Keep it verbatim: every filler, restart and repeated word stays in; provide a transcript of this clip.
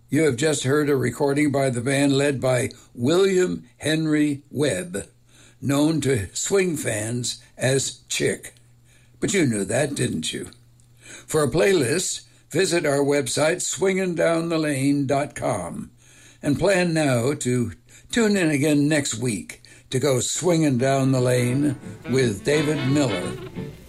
You have just heard a recording by the band led by William Henry Webb, known to swing fans as Chick. But you knew that, didn't you? For a playlist, visit our website, swingin' down the lane dot com, and plan now to tune in again next week to go swinging down the lane with David Miller.